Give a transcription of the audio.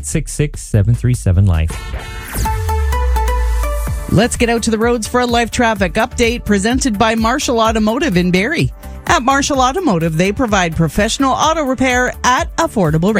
866-737-LIFE. Let's get out to the roads for a live traffic update presented by Marshall Automotive in Barrie. At Marshall Automotive, they provide professional auto repair at affordable rates.